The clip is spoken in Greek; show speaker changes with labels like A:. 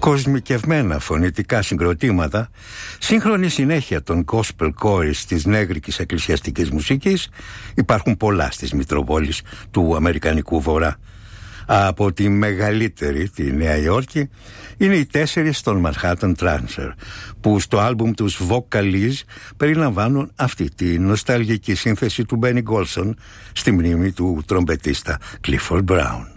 A: κοσμικευμένα φωνητικά συγκροτήματα, σύγχρονη συνέχεια των gospel chorus της νέγρικης εκκλησιαστικής μουσικής, υπάρχουν πολλά στις Μητροπόλεις του Αμερικανικού Βορρά. Από τη μεγαλύτερη, τη Νέα Υόρκη, είναι οι 4 των Manhattan Transfer, που στο άλμπουμ τους Vocalize περιλαμβάνουν αυτή τη νοσταλγική σύνθεση του Benny Golson στη μνήμη του τρομπετίστα Clifford Brown.